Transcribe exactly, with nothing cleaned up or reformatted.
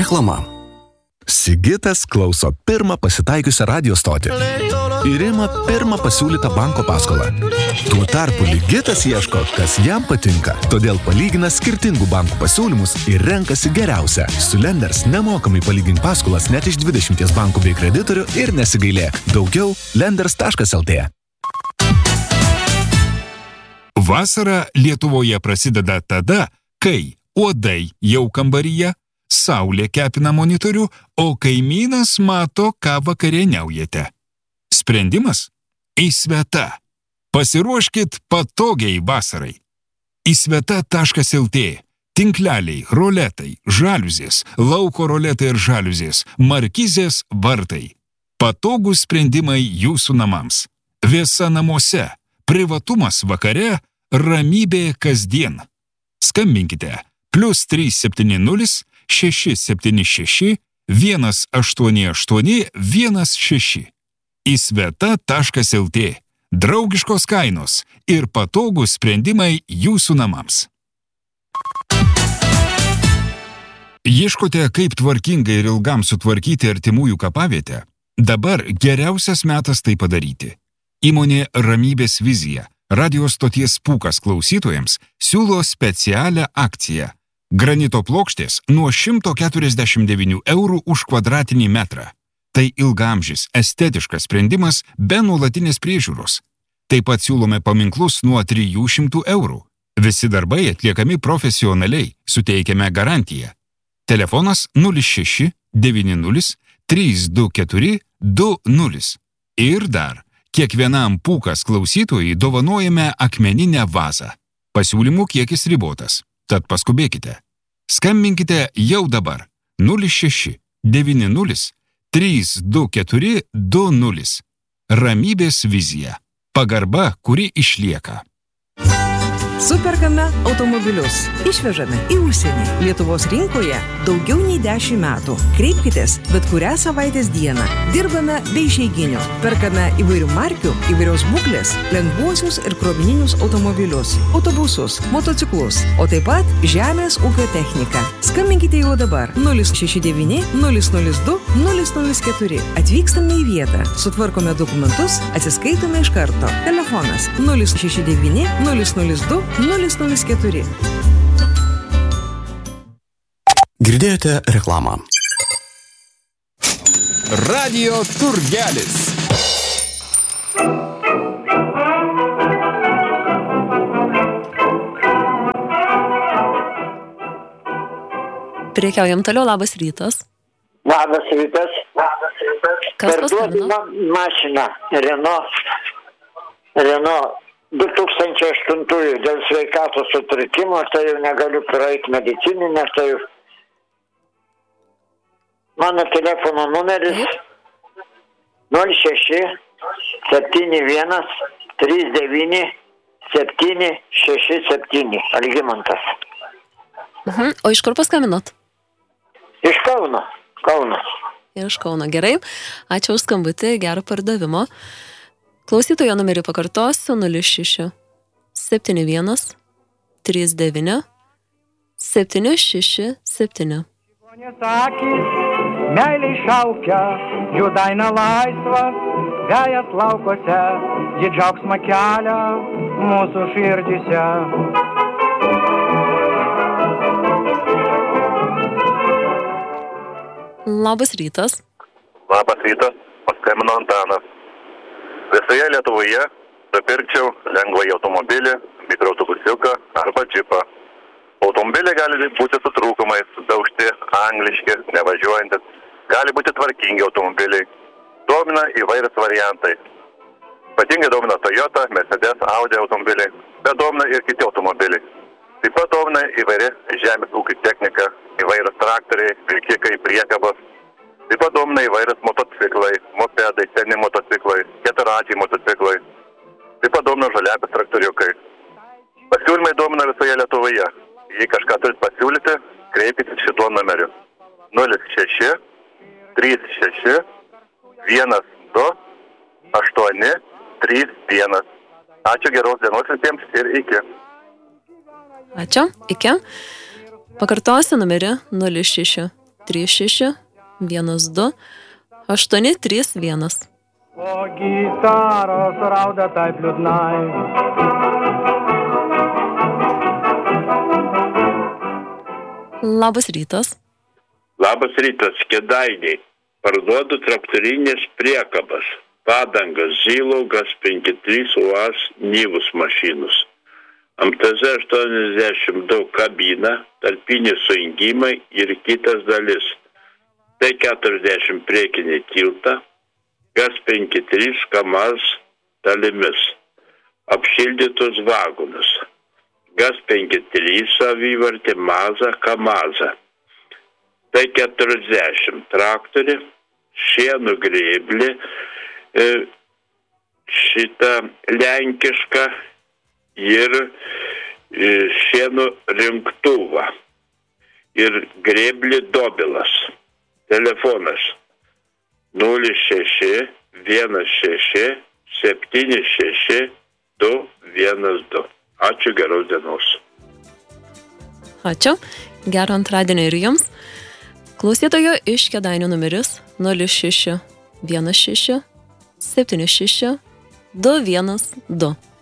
Reklama. Sigitas klauso pirmą pasitaikiusią radio stotį ir ima pirmą pasiūlytą banko paskolą. Tuo tarpu Ligitas ieško, kas jam patinka, todėl palygina skirtingų bankų pasiūlymus ir renkasi geriausią. Su Lenders nemokamai palygink paskolas net iš dvidešimties bankų bei kreditorių ir nesigailėk. Daugiau lenders taškas el tė. Vasara Lietuvoje prasideda tada, kai uodai jau kambaryje, saulė kepina monitorių, o kaimynas mato, ką vakarieniaujate. Sprendimas? Įsveta. Pasiruoškit patogiai vasarai. Įsveta taškas el tė. Tinkleliai, roletai, žaliuzės, lauko roletai ir žaliuzės, markizės, vartai. Patogūs sprendimai jūsų namams. Vėsa namuose, privatumas vakare, ramybė kasdien. Skambinkite plius trys septyni nulis šeši septyni šeši vienas aštuoni aštuoni vienas šeši. Įsveta taškas el tė. Draugiškos kainos ir patogūs sprendimai jūsų namams. Ieškote, kaip tvarkingai ir ilgam sutvarkyti artimųjų kapavietę? Dabar geriausias metas tai padaryti. Įmonė Ramybės vizija, radio stoties Pūkas klausytojams, siūlo specialią akciją. Granito plokštės nuo šimto keturiasdešimt devynių eurų už kvadratinį metrą. Tai ilgaamžis, estetiškas sprendimas be nuolatinės priežiūros. Taip pat siūlome paminklus nuo trijų šimtų eurų. Visi darbai atliekami profesionaliai, suteikiame garantiją. Telefonas nulis šeši devyni nulis trys du keturi du nulis. Ir dar, kiekvienam Pūkas klausytojui dovanojame akmeninę vazą. Pasiūlymų kiekis ribotas, tad paskubėkite. Skambinkite jau dabar nulis šeši devyni nulis trys du keturi du nulis. Ramybės vizija. Pagarba, kuri išlieka. Superkame automobilius. Išvežame į užsienį. Lietuvos rinkoje daugiau nei dešimt metų. Kreipkitės bet kurią savaitės dieną. Dirbame be išeiginių. Perkame įvairių markių, įvairios būklės, lengvuosius ir krovininius automobilius, autobusus, motociklus, o taip pat žemės ūkio techniką. Skambinkite jau dabar nulis šeši devyni nulis nulis du nulis nulis keturi. Atvykstame į vietą, sutvarkome dokumentus, atsiskaitome iš karto. Telefonas nulis šeši devyni nulis nulis du nulis nulis keturi. Girdėjote reklamą. Radio turgelis. Prekiaujam toliau, labas rytas. Labas rytas. Labas rytas. Kas Parduodu ma- mašiną Renault. Renault du tūkstančiai aštuntųjų dėl sveikatos sutrikimo, tai jau negaliu praeiti medicininę, tai jau mano telefono numeris nulis šeši septyni vienas trys devyni septyni šeši septyni. Algimantas. Mhm. O iš kur paskambinot? Iš Kauno. Kauno. Iš Kauno, gerai. Ačiū už skambutį, gero pardavimo. Klausytojo numerį pakartosiu nulis šeši septyni vienas trys devyni septyni šeši septyni. Meiliai šaukia, jų daina laisvas, vejas laukose, ji džiaugsmą kelia mūsų širdyse. Labas rytas. Labas rytas, paskambino Antanas. Visoje Lietuvoje nupirkčiau lengvąjį automobilį, mikroautobusiuką arba džipą. Automobiliai gali būti su trūkumais, daužti, angliški, nevažiuojantis. Gali būti tvarkingi automobiliai. Domina įvairius variantai. Ypatingai domina Toyota, Mercedes, Audi automobiliai, bet domina ir kiti automobiliai. Taip pat domina įvairi žemės ūkio technika, įvairius traktoriai, vilkikai, priekabos. Taip pat domina įvairius motociklai, mopedai, seni motociklai, keturračiai motociklai. Taip pat domina žaliapės traktoriukai. Pasiūlymai domina visoje Lietuvoje. Jei kažką turit pasiūlyti, kreipkite šituo numeriu. nulis šeši trys šeši vienas du aštuoni trys vienas. Ačiū, geros dienos visiems ir iki. Ačiū, iki. Pakartosiu numerį nulis šeši trys šeši vienas du aštuoni trys vienas. O gitaros rauda taip liūdnai. Labas rytas. Labas rytas, Kėdainiai. Parduodu traktorinės priekabas, padangas, Zylaugas penki trys U A S Nivus mašinus. M T Z aštuoniasdešimt du kabina, tarpiniai sujungimai ir kitas dalis. T keturiasdešimt priekinė tilta, Gas penki trys Kamaz dalimis, apšildytus vagonus. Gas penki trys savivartė Maza Kamaza. T keturiasdešimt traktorį, šienų grėblį, šitą lenkišką ir šienų rinktuvą. Ir grėblį dobilas. Telefonas nulis šeši vienas šeši septyni šeši du vienas du. Ačiū, geros dienos. Ačiū. Gero antradienio ir jums. Klausytojo iš Kėdainių numeris nulis šeši vienas šeši septyni šeši du vienas du.